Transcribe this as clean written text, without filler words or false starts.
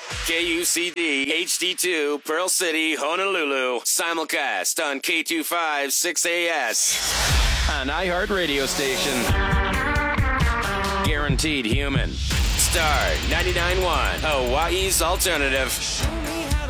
KUCD HD2 Pearl City, Honolulu. Simulcast on K25 6AS. An iHeart radio station. Guaranteed human. Star 99.1, Hawaii's alternative.